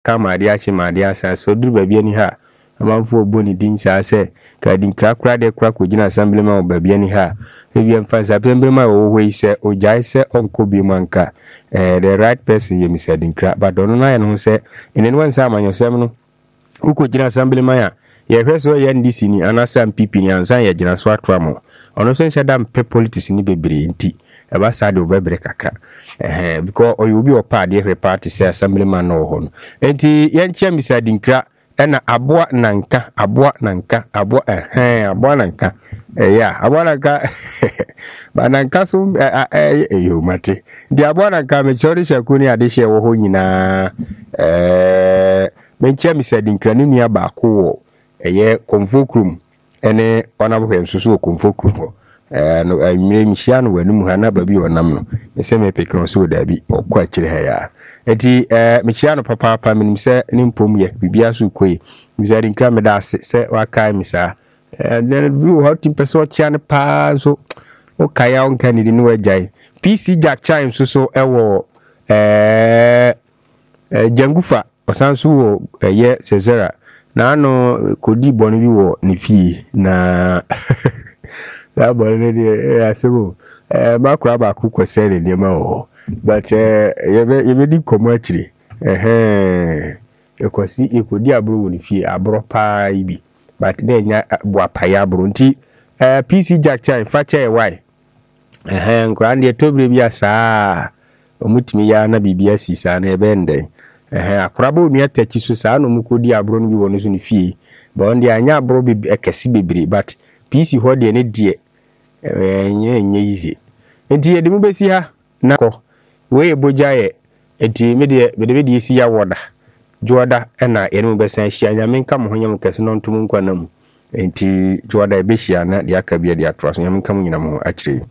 kama ade achi ma ade asa so duru ba bia ni ha amanfo oboni din sa se ka din krakra de kra ko gina assemblyman o ba bia ni ha ebia mfa assemblyman o hoi se o jai se onko bi manka the right person ye Mr. Dinkra but ono na ye no se ene no nsa amanyosem no uko gina assemblyman ya ye hweso ye ndisi ni anasa MPP ni ansan ye gina so atramo ono so nhyɛ da mpe politics ni bebre nti eba sa de obebre kakra because obi opa de hwe party say assemblyman no ho no enti ye nkyɛ Mr. Dinkra ena aboa nanka aboa nanka yeah aboa nanka ba nanka so yo mate di aboa nanka me chori shakuni ade hye wo ho nyina me nkyɛ Mr. Dinkra ni nua ba ko wo eye Komfokrum ene onabo nsusu Komfokrum ho no amire mihia no wanum ha na ba bi onam no me se me peke so da bi okwa akire ha ya enti mihia no papa menim se ni mpom ye bibia so koi Mr. Dinkra me da se wakai misa then bi wo hot person chia ne pa so o kaya on kan ni no agai PC Jack Chime so ewo Jangufa osanso wo ye Cesara na ano kodi bonu bi wo ne fie na that boy dey asebo makura ba ku kwese ne ma wo but ye di komo akire ekosi ekodi abro wo ne fie abro pa ibi but dey nya bo apaya abro nti PC Jack Chime fa che why nkura ndi etobre bi asa omutimi ya na bibia sisa na ebe ndai akoraba onu atachi so saa no mukodi abro no bi wono so ne fie ba on dia anya abro bi ekesi bebre but PC ho de ne die enye yize enti yede mu besi ha na ko we ebojaye enti me de esi ya woda joda na yede mu besan hia nya menka mo honyam kese no ntum nkwana mu enti joda e be hia na de aka bia de atro so nya menka mo nyina mo akire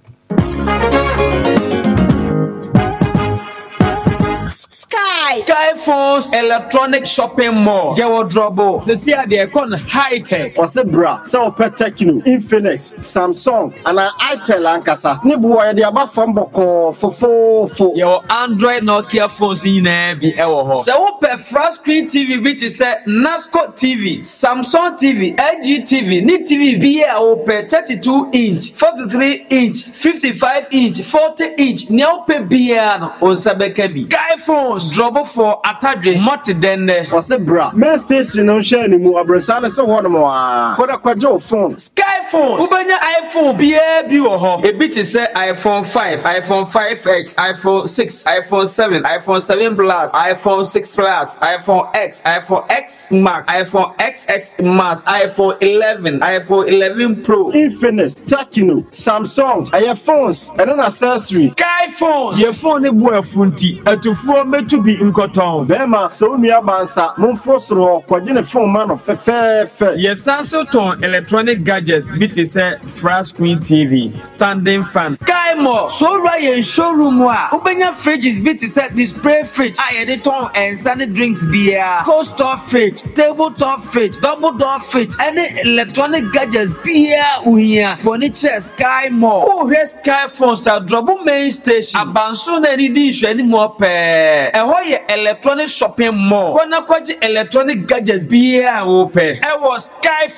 Sky Phones Electronic Shopping Mall. Jewo drobo. Sesi ade ekon high tech. Wase bra. So Techno, Infinix, Samsung, and Itel ankasa. Ni buwa ya de aba famboko fofo. Your Android Nokia phones nyina bi ewo ho. Se wo pe flat screen TV bi ti se Nasco TV, Samsung TV, LG TV, ni TV bi e wo pe 32 inch, 43 inch, 55 inch, 40 inch. Ni wo pe bia no onsabeka bi. Sky Phones drobo for atadwe moti denne. Wase bra. Main station no share ni mu abrasane so ho no mo a. Koda kwajo phone. Sky Phones. Ubanya iPhone bia bi wo ho. Ebi ti se iPhone 5, iPhone 5X, iPhone 6, iPhone 7, iPhone 7 Plus, iPhone 6 Plus, iPhone X, iPhone X Max, iPhone XX Max, iPhone 11, iPhone 11 Pro, Infinix, Techno, Samsung, phones, and an accessory. Sky Phones. Your phone e bo afunti. Atufuo metu bi nkoton. Bema so nua bansa momfosoro kwagene phone man of fe. Yes, Samsung electronic gadgets biti say flat screen TV, standing fan. Sky Mall. So right showroom wa. Ubenya fridges biti say display fridge. Ayede ton and sunny drinks beer. Coaster fridge, tabletop fridge, double door fridge. Any electronic gadgets beer uhia. Furniture Sky Mall. Oh, here Sky Phones are double main station. Abanso na ni di hwe ni mo pe. Ye electronic shopping mall. Kona kwaji electronic gadgets be here wo pe. E was Sky